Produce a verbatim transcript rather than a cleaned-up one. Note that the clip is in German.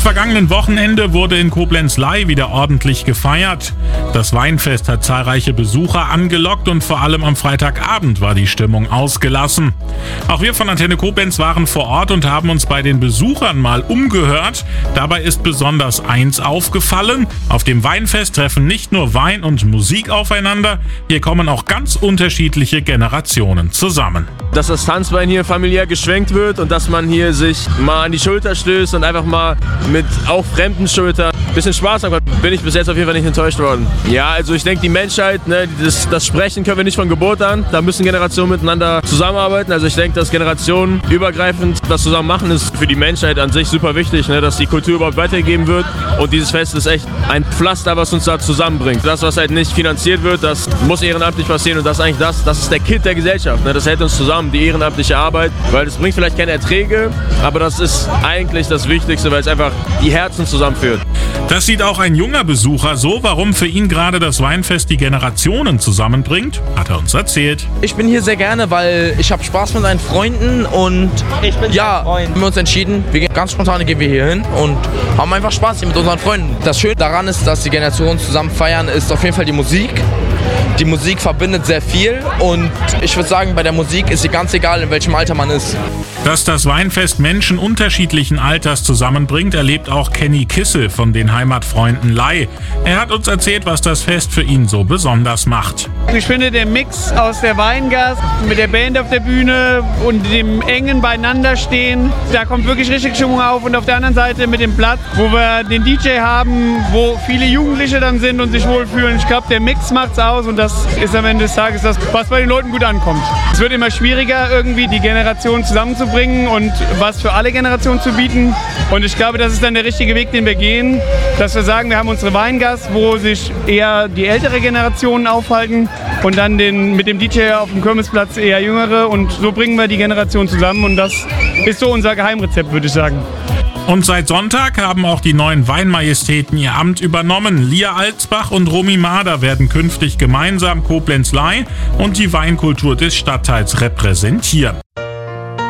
Am vergangenen Wochenende wurde in Koblenz-Ley wieder ordentlich gefeiert. Das Weinfest hat zahlreiche Besucher angelockt und vor allem am Freitagabend war die Stimmung ausgelassen. Auch wir von Antenne Koblenz waren vor Ort und haben uns bei den Besuchern mal umgehört. Dabei ist besonders eins aufgefallen: Auf dem Weinfest treffen nicht nur Wein und Musik aufeinander, hier kommen auch ganz unterschiedliche Generationen zusammen. Dass das Tanzbein hier familiär geschwenkt wird und dass man hier sich mal an die Schulter stößt und einfach mal mit auch fremden Schultern ein bisschen Spaß haben kann, bin ich bis jetzt auf jeden Fall nicht enttäuscht worden. Ja, also ich denke, die Menschheit, ne, das, das Sprechen können wir nicht von Geburt an, da müssen Generationen miteinander zusammenarbeiten. Also ich denke, dass Generationen übergreifend das zusammen machen, ist für die Menschheit an sich super wichtig, ne, dass die Kultur überhaupt weitergegeben wird, und dieses Fest ist echt ein Pflaster, was uns da zusammenbringt. Das, was halt nicht finanziert wird, das muss ehrenamtlich passieren, und das ist eigentlich das, das ist der Kit der Gesellschaft, ne, das hält uns zusammen, die ehrenamtliche Arbeit, weil es bringt vielleicht keine Erträge, aber das ist eigentlich das Wichtigste, weil es einfach die Herzen zusammenführt. Das sieht auch ein junger Besucher so. Warum für ihn gerade das Weinfest die Generationen zusammenbringt, hat er uns erzählt. Ich bin hier sehr gerne, weil ich habe Spaß mit meinen Freunden, und ich bin ja, haben wir uns entschieden, wir gehen ganz spontan gehen wir hier hin und haben einfach Spaß hier mit unseren Freunden. Das Schöne daran ist, dass die Generationen zusammen feiern, ist auf jeden Fall die Musik. Die Musik verbindet sehr viel, und ich würde sagen, bei der Musik ist sie ganz egal, in welchem Alter man ist. Dass das Weinfest Menschen unterschiedlichen Alters zusammenbringt, erlebt auch Kenny Kissel von den Heimatfreunden Ley. Er hat uns erzählt, was das Fest für ihn so besonders macht. Ich finde, der Mix aus der Weingass mit der Band auf der Bühne und dem engen Beieinanderstehen, da kommt wirklich richtig Stimmung auf. Und auf der anderen Seite mit dem Platz, wo wir den D J haben, wo viele Jugendliche dann sind und sich wohlfühlen. Ich glaube, der Mix macht's aus, und das ist am Ende des Tages das, was bei den Leuten gut ankommt. Es wird immer schwieriger, irgendwie die Generationen zusammenzubringen und was für alle Generationen zu bieten. Und ich glaube, das ist dann der richtige Weg, den wir gehen, dass wir sagen, wir haben unsere Weingass, wo sich eher die ältere Generation aufhalten, und dann den, mit dem D J auf dem Kirmesplatz eher jüngere, und so bringen wir die Generation zusammen, und das ist so unser Geheimrezept, würde ich sagen. Und seit Sonntag haben auch die neuen Weinmajestäten ihr Amt übernommen. Lia Alsbach und Romy Mader werden künftig gemeinsam Koblenz-Ley und die Weinkultur des Stadtteils repräsentieren.